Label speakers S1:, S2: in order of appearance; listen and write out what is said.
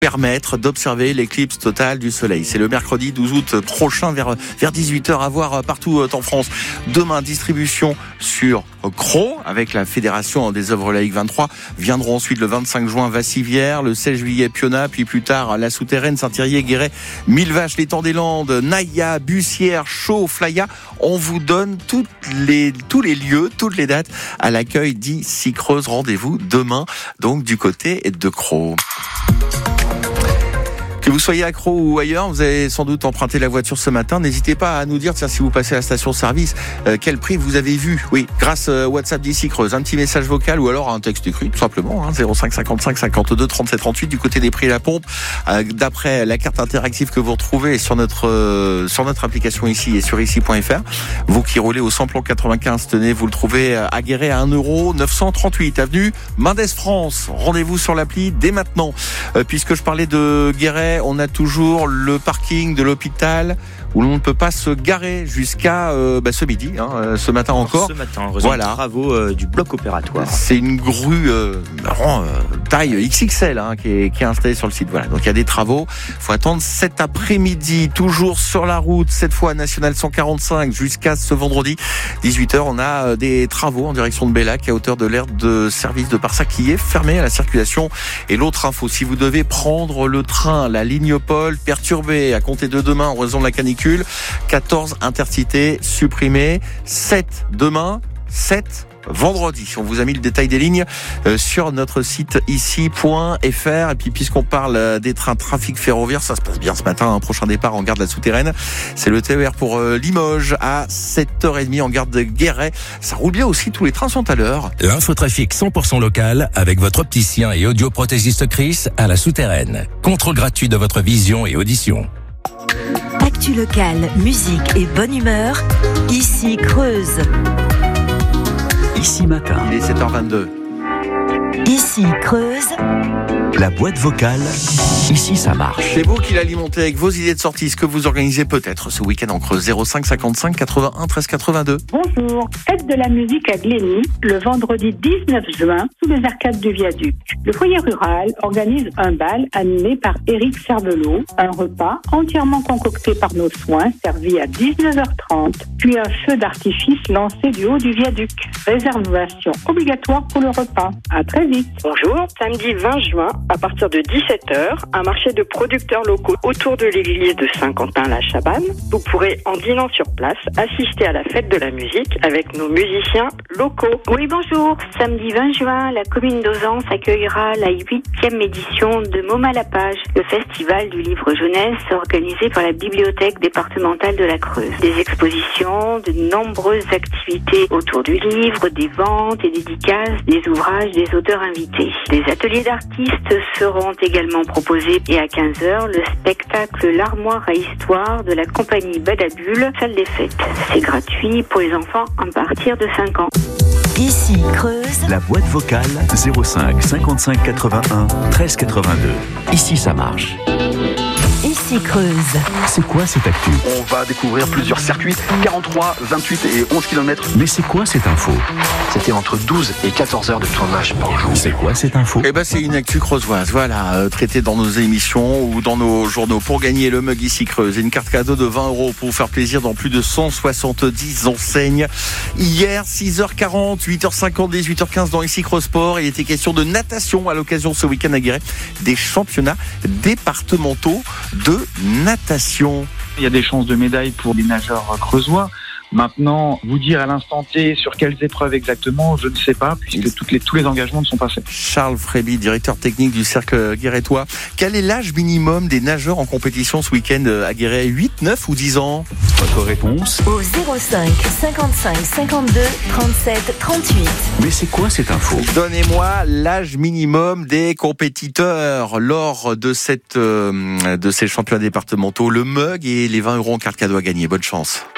S1: permettre d'observer l'éclipse totale du soleil. C'est le mercredi 12 août prochain vers 18h à voir partout en France. Demain, distribution sur Crau avec la Fédération des œuvres laïques 23. Viendront ensuite le 25 juin Vassivière, le 16 juillet Piona, puis plus tard la Souterraine, Saint-Thierry, Guéret, Millevaches, l'Étang des Landes, Naïa, Bussière, Chaux, Flaya. On vous donne tous les lieux, toutes les dates à l'accueil d'Ici Creuse. Rendez-vous demain, donc du côté de Crau. Que vous soyez à Crau ou ailleurs, vous avez sans doute emprunté la voiture ce matin. N'hésitez pas à nous dire, tiens, si vous passez à la station-service, quel prix vous avez vu. Oui, grâce WhatsApp d'Ici Creuse. Un petit message vocal ou alors un texte écrit, tout simplement. 05 55 52 37 38 du côté des prix à la pompe. D'après la carte interactive que vous retrouvez sur notre application ici et sur ici.fr. Vous qui roulez au samplon 95, tenez, vous le trouvez à Guéret à 1,938 avenue Mendès France. Rendez-vous sur l'appli dès maintenant. Puisque je parlais de Guéret, on a toujours le parking de l'hôpital où l'on ne peut pas se garer jusqu'à ce midi, ce matin encore.
S2: Ce matin, en raison des travaux du bloc opératoire.
S1: C'est une grue taille XXL qui est installée sur le site. Voilà, donc il y a des travaux. Il faut attendre cet après-midi, toujours sur la route, cette fois nationale 145 jusqu'à ce vendredi 18h. On a des travaux en direction de Bellac à hauteur de l'aire de service de Parsac qui est fermée à la circulation. Et l'autre info, si vous devez prendre le train, la ligne Pôle perturbée à compter de demain en raison de la canicule, 14 intercités supprimées, 7 demain, 7 vendredi. On vous a mis le détail des lignes sur notre site ici.fr. Et puis puisqu'on parle des trains trafic ferroviaire, ça se passe bien ce matin, un prochain départ en gare de la Souterraine. C'est le TER pour Limoges à 7h30 en gare de Guéret. Ça roule bien aussi, tous les trains sont à l'heure.
S3: L'infotrafic 100% local avec votre opticien et audioprothésiste Chris à la Souterraine. Contrôle gratuit de votre vision et audition.
S4: Actu locale, musique et bonne humeur, Ici Creuse.
S5: Ici matin.
S1: Il est 7h22.
S4: Ici Creuse.
S5: La boîte vocale, ici ça marche.
S1: C'est vous qui l'alimentez avec vos idées de sortie, ce que vous organisez peut-être ce week-end en Creuse. 05 55 81 13 82.
S6: Bonjour, fête de la musique à Glény, le vendredi 19 juin, sous les arcades du Viaduc. Le foyer rural organise un bal animé par Éric Cervelot, un repas entièrement concocté par nos soins, servi à 19h30, puis un feu d'artifice lancé du haut du viaduc. Réservation obligatoire pour le repas. À très vite.
S7: Bonjour, samedi 20 juin, à partir de 17h, un marché de producteurs locaux autour de l'église de Saint-Quentin-la-Chabanne. Vous pourrez, en dînant sur place, assister à la fête de la musique avec nos musiciens locaux.
S8: Oui, bonjour. Samedi 20 juin, la commune d'Auzance accueillera la 8e édition de Môme à la page, le festival du livre jeunesse organisé par la bibliothèque départementale de la Creuse. Des expositions, de nombreuses activités autour du livre, des ventes et dédicaces, des ouvrages des auteurs invités. Des ateliers d'artistes seront également proposés et à 15h, le spectacle L'armoire à histoire de la compagnie Badabule, salle des fêtes. C'est gratuit pour les enfants à partir de 5 ans.
S4: Ici Creuse.
S5: La boîte vocale 05 55 81 13 82. Ici ça marche.
S4: Ici Creuse.
S5: C'est quoi cette actu?
S9: On va découvrir plusieurs circuits, 43, 28 et 11 km.
S5: Mais c'est quoi cette info?
S9: C'était entre 12 et 14 heures de tournage par jour.
S5: C'est quoi cette info?
S1: C'est une actu creusoise, voilà, traitée dans nos émissions ou dans nos journaux. Pour gagner le mug Ici Creuse et une carte cadeau de 20 € pour vous faire plaisir dans plus de 170 enseignes. Hier, 6h40, 8h50, 18h15 dans Ici Creuse Sport. Il était question de natation à l'occasion ce week-end à Guéret, des championnats départementaux de natation.
S10: Il y a des chances de médaille pour les nageurs creusois. Maintenant, vous dire à l'instant T sur quelles épreuves exactement, je ne sais pas, puisque tous les engagements ne sont pas faits.
S1: Charles Fréby, directeur technique du Cercle guérétois. Quel est l'âge minimum des nageurs en compétition ce week-end à Guéret? 8, 9 ou 10 ans?
S5: Votre réponse?
S4: Au 05 55 52 37 38.
S5: Mais c'est quoi cette info?
S1: Donnez-moi l'âge minimum des compétiteurs lors de ces championnats départementaux. Le mug et les 20 € en carte cadeau à gagner. Bonne chance.